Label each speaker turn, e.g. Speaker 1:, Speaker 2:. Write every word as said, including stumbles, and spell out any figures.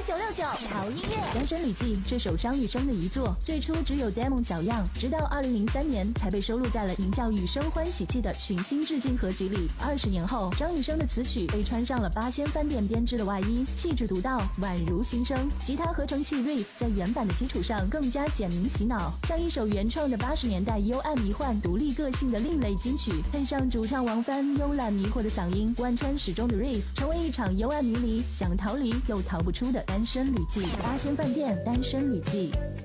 Speaker 1: 九六九潮音乐。
Speaker 2: 《单身旅记》这首张雨生的遗作，最初只有 demo 小样，直到二零零三年才被收录在了名叫《雨生欢喜记》的群星致敬合集里。二十年后，张雨生的词曲被穿上了八仙饭店编织的外衣，气质独到，宛如新生。吉他合成器 riff 在原版的基础上更加简明洗脑，像一首原创的八十年代幽暗迷幻、独立个性的另类金曲，配上主唱王帆慵懒迷惑的嗓音，贯穿始终的 riff， 成为一场幽暗迷离、想逃离又逃不出的单身旅记。八仙饭店单身旅记。